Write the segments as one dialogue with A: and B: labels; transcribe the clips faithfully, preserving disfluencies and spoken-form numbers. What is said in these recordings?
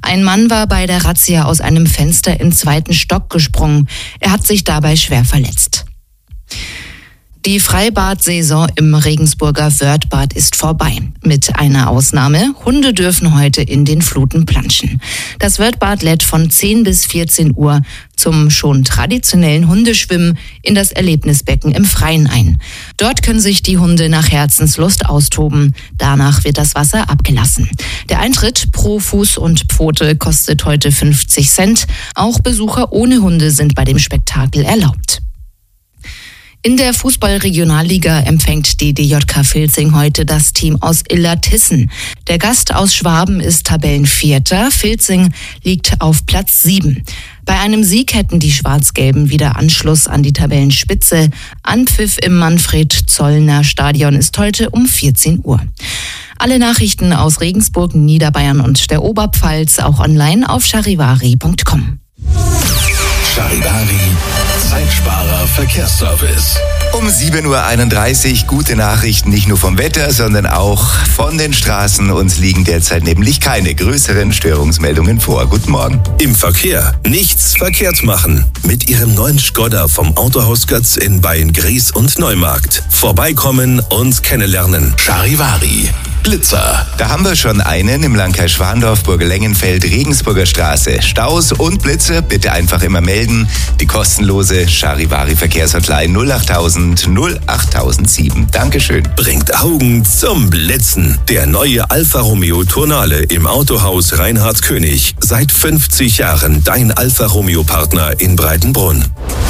A: Ein Mann war bei der Razzia aus einem Fenster im zweiten Stock gesprungen. Er hat sich dabei schwer verletzt. Die Freibad-Saison im Regensburger Wörthbad ist vorbei. Mit einer Ausnahme: Hunde dürfen heute in den Fluten planschen. Das Wörthbad lädt von zehn bis vierzehn Uhr zum schon traditionellen Hundeschwimmen in das Erlebnisbecken im Freien ein. Dort können sich die Hunde nach Herzenslust austoben. Danach wird das Wasser abgelassen. Der Eintritt pro Fuß und Pfote kostet heute fünfzig Cent. Auch Besucher ohne Hunde sind bei dem Spektakel erlaubt. In der Fußball-Regionalliga empfängt die D J K Vilsing heute das Team aus Illertissen. Der Gast aus Schwaben ist Tabellenvierter. Vilsing liegt auf Platz sieben. Bei einem Sieg hätten die Schwarz-Gelben wieder Anschluss an die Tabellenspitze. Anpfiff im Manfred-Zollner-Stadion ist heute um vierzehn Uhr. Alle Nachrichten aus Regensburg, Niederbayern und der Oberpfalz auch online auf charivari punkt com.
B: Charivari, Zeitsparer Verkehrsservice.
C: Um sieben Uhr einunddreißig, gute Nachrichten nicht nur vom Wetter, sondern auch von den Straßen. Uns liegen derzeit nämlich keine größeren Störungsmeldungen vor. Guten Morgen.
B: Im Verkehr nichts verkehrt machen. Mit Ihrem neuen Skoda vom Autohaus Götz in Beyen-Gries und Neumarkt. Vorbeikommen und kennenlernen. Charivari. Blitzer.
C: Da haben wir schon einen im Landkreis Schwandorf, Burgerlengenfeld, Regensburger Straße. Staus und Blitze bitte einfach immer melden. Die kostenlose Charivari Verkehrshotline null achttausend null achttausendsieben. Dankeschön.
B: Bringt Augen zum Blitzen. Der neue Alfa Romeo Tonale im Autohaus Reinhard König. Seit fünfzig Jahren dein Alfa Romeo Partner in Breitenbrunn.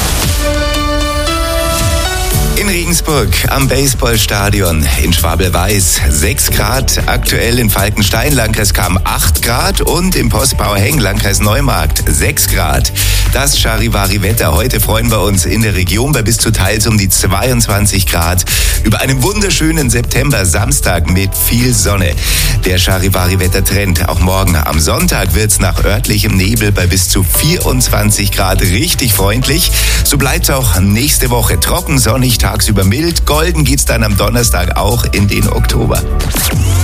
C: In Regensburg am Baseballstadion in Schwabel-Weiß sechs Grad, aktuell in Falkenstein, Landkreis Cham acht Grad und im Postbauer Heng, Landkreis Neumarkt sechs Grad. Das Charivari-Wetter. Heute freuen wir uns in der Region bei bis zu teils um die zweiundzwanzig Grad über einen wunderschönen September-Samstag mit viel Sonne. Der Charivari-Wettertrend. Auch morgen am Sonntag wird's nach örtlichem Nebel bei bis zu vierundzwanzig Grad richtig freundlich. So bleibt's auch nächste Woche trocken, sonnig, tagsüber mild. Golden geht's dann am Donnerstag auch in den Oktober.